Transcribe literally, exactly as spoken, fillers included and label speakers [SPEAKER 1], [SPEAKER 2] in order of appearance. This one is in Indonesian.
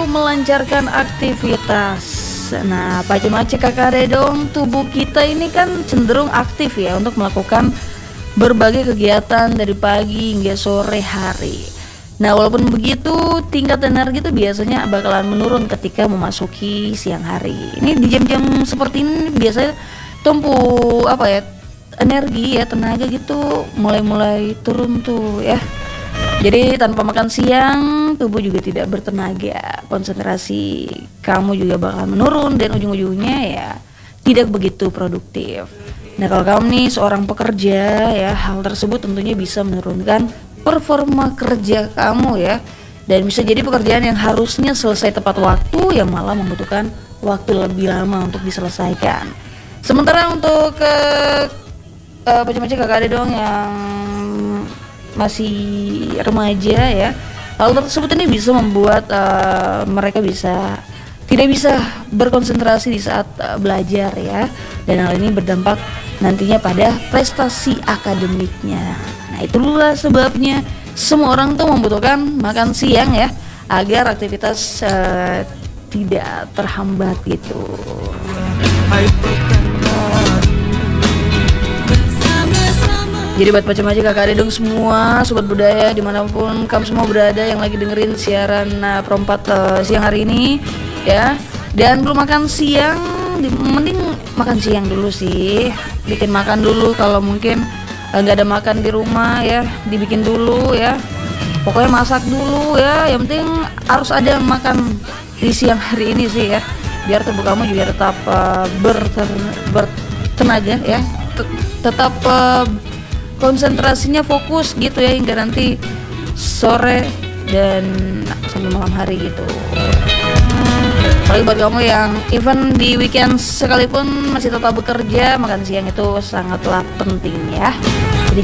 [SPEAKER 1] melancarkan aktivitas. Nah, Pace-Mace Kakak Ade dong, tubuh kita ini kan cenderung aktif ya untuk melakukan berbagai kegiatan dari pagi hingga sore hari. Nah, walaupun begitu, tingkat energi itu biasanya bakalan menurun ketika memasuki siang hari. Ini di jam-jam seperti ini biasanya tumpu apa ya, energi ya, tenaga gitu mulai-mulai turun tuh ya. Jadi tanpa makan siang, tubuh juga tidak bertenaga, konsentrasi kamu juga bakal menurun dan ujung-ujungnya ya tidak begitu produktif. Nah, kalau kamu nih seorang pekerja ya, hal tersebut tentunya bisa menurunkan performa kerja kamu ya, dan bisa jadi pekerjaan yang harusnya selesai tepat waktu yang malah membutuhkan waktu lebih lama untuk diselesaikan. Sementara untuk ke uh, Pace-Mace Kakak Ade dong yang masih remaja ya, hal tersebut ini bisa membuat uh, mereka bisa tidak bisa berkonsentrasi di saat uh, belajar ya, dan hal ini berdampak nantinya pada prestasi akademiknya. Nah, itulah sebabnya semua orang tuh membutuhkan makan siang ya, agar aktivitas uh, tidak terhambat gitu. Jadi buat Pace-Mace Kakak Ade dong semua, sobat budaya dimanapun kamu semua berada yang lagi dengerin siaran uh, perempat uh, siang hari ini ya, dan belum makan siang, di, mending makan siang dulu sih, bikin makan dulu. Kalau mungkin nggak uh, ada makan di rumah ya, dibikin dulu ya, pokoknya masak dulu ya, yang penting harus ada makan di siang hari ini sih ya, biar tubuh kamu juga tetap uh, berter- bertenaga ya, T- tetap uh, konsentrasinya fokus gitu ya, hingga nanti sore dan sampai malam hari gitu. Apalagi buat kamu yang even di weekend sekalipun masih tetap bekerja, makan siang itu sangatlah penting ya. Jadi